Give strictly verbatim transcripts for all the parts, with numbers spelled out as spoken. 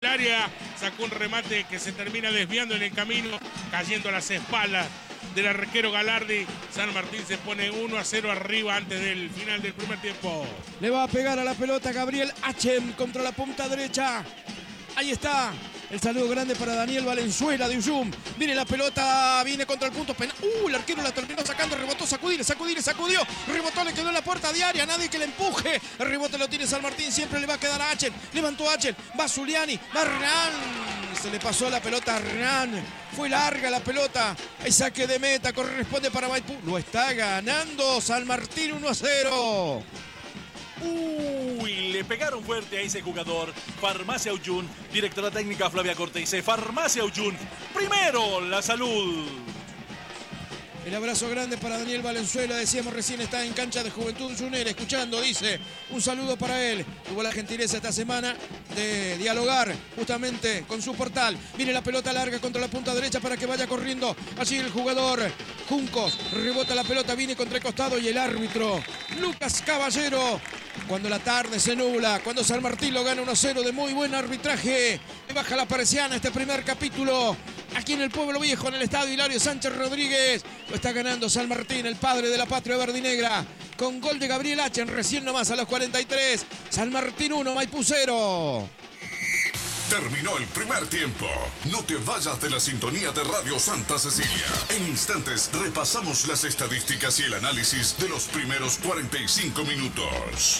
área, sacó un remate que se termina desviando en el camino, cayendo a las espaldas del arquero Galardi. San Martín se pone uno a cero arriba antes del final del primer tiempo. Le va a pegar a la pelota Gabriel Achem contra la punta derecha. Ahí está. El saludo grande para Daniel Valenzuela de Uyum. Viene la pelota, viene contra el punto penal. Uh, el arquero la terminó sacando, rebotó, sacudir, sacudir, sacudió. Rebotó, le quedó en la puerta diaria, nadie que le empuje. El rebote lo tiene San Martín, siempre le va a quedar a Achen. Levantó a Achen, va Zuliani, va Hernán. Se le pasó la pelota a Hernán. Fue larga la pelota. El saque de meta corresponde para Maipú. Lo está ganando San Martín uno a cero. Uy, le pegaron fuerte a ese jugador. Farmacia Uyun, directora técnica Flavia Cortese. Farmacia Uyun, primero la salud. El abrazo grande para Daniel Valenzuela, decíamos recién, está en cancha de Juventud Junior, escuchando, dice, un saludo para él. Tuvo la gentileza esta semana de dialogar justamente con su portal. Viene la pelota larga contra la punta derecha para que vaya corriendo allí el jugador Juncos. Rebota la pelota, viene contra el costado y el árbitro Lucas Caballero. Cuando la tarde se nubla, cuando San Martín lo gana uno a cero de muy buen arbitraje. Le baja la persiana este primer capítulo. Aquí en el Pueblo Viejo, en el estadio Hilario Sánchez Rodríguez. Lo está ganando San Martín, el padre de la patria verde y negra. Con gol de Gabriel Achen, recién nomás a los cuarenta y tres. San Martín uno, Maipú cero. Terminó el primer tiempo. No te vayas de la sintonía de Radio Santa Cecilia. En instantes repasamos las estadísticas y el análisis de los primeros cuarenta y cinco minutos.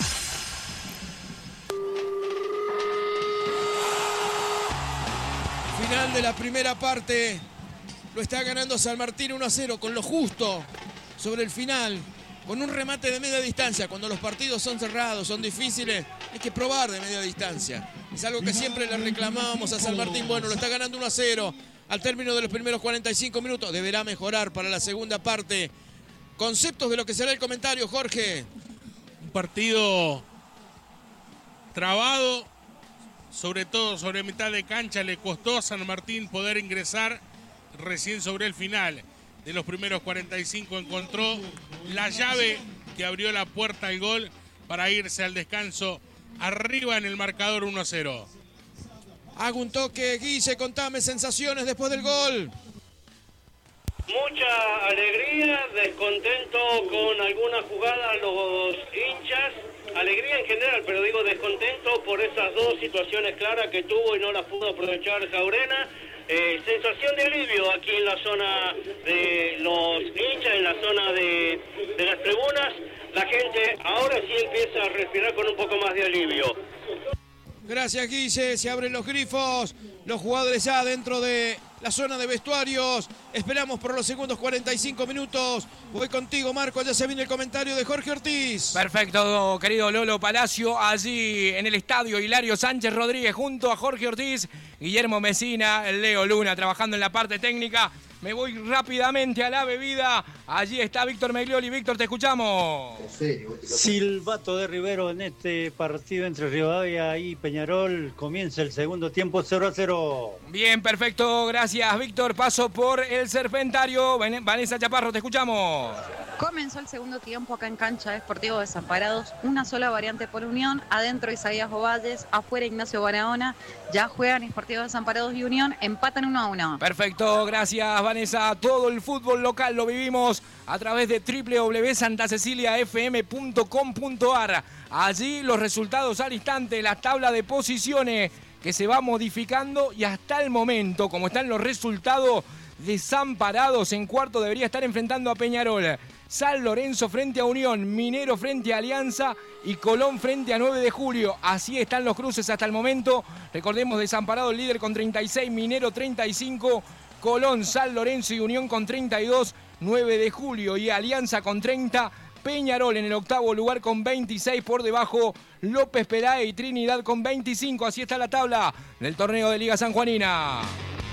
Final de la primera parte. Lo está ganando San Martín uno a cero con lo justo sobre el final. Con un remate de media distancia. Cuando los partidos son cerrados, son difíciles, hay que probar de media distancia. Es algo que siempre le reclamábamos a San Martín. Bueno, lo está ganando uno a cero al término de los primeros cuarenta y cinco minutos. Deberá mejorar para la segunda parte. Conceptos de lo que será el comentario, Jorge. Un partido trabado, sobre todo sobre mitad de cancha. Le costó a San Martín poder ingresar recién sobre el final de los primeros cuarenta y cinco. Encontró la llave que abrió la puerta al gol para irse al descanso arriba en el marcador uno a cero. Hago un toque, Guille, contame sensaciones después del gol. Mucha alegría, descontento con algunas jugadas los hinchas, alegría en general, pero digo descontento por esas dos situaciones claras que tuvo y no las pudo aprovechar Jaurena. Eh, sensación de alivio aquí en la zona de los hinchas, en la zona de, de las tribunas. La gente ahora sí empieza a respirar con un poco más de alivio. Gracias, Guille. Se abren los grifos. Los jugadores ya dentro de la zona de vestuarios. Esperamos por los segundos cuarenta y cinco minutos. Voy contigo, Marco. Ya se viene el comentario de Jorge Ortiz. Perfecto, querido Lolo Palacio. Allí en el estadio Hilario Sánchez Rodríguez junto a Jorge Ortiz, Guillermo Mesina, Leo Luna trabajando en la parte técnica. Me voy rápidamente a la bebida. Allí está Víctor Meglioli. Víctor, te escuchamos. Silbato de Rivero en este partido entre Rivadavia y Peñarol. Comienza el segundo tiempo cero a cero. Bien, perfecto. Gracias, Víctor. Paso por el Serpentario. Vanessa Chaparro, te escuchamos. Comenzó el segundo tiempo acá en cancha de Sportivo Desamparados. Una sola variante por Unión. Adentro Isaías Ovalles. Afuera Ignacio Barahona. Ya juegan Sportivo Desamparados y Unión. Empatan uno a uno. Perfecto. Gracias, Vanessa. Todo el fútbol local lo vivimos a través de doble u doble u doble u punto santa cecilia f m punto com punto a r. Allí los resultados al instante, la tabla de posiciones que se va modificando y hasta el momento, como están los resultados, Desamparados en cuarto debería estar enfrentando a Peñarol. San Lorenzo frente a Unión, Minero frente a Alianza y Colón frente a nueve de julio. Así están los cruces hasta el momento. Recordemos, Desamparado el líder con treinta y seis, Minero treinta y cinco, Colón, San Lorenzo y Unión con treinta y dos, nueve de julio y Alianza con treinta, Peñarol en el octavo lugar con veintiséis, por debajo López Pelae y Trinidad con veinticinco. Así está la tabla del torneo de Liga Sanjuanina.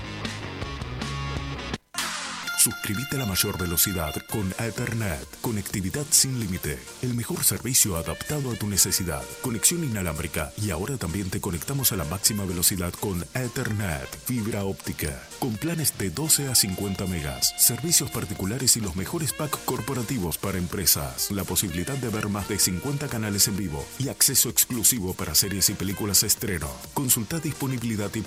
Suscríbete a la mayor velocidad con Ethernet. Conectividad sin límite. El mejor servicio adaptado a tu necesidad. Conexión inalámbrica. Y ahora también te conectamos a la máxima velocidad con Ethernet. Fibra óptica. Con planes de doce a cincuenta megas. Servicios particulares y los mejores packs corporativos para empresas. La posibilidad de ver más de cincuenta canales en vivo. Y acceso exclusivo para series y películas estreno. Consulta disponibilidad y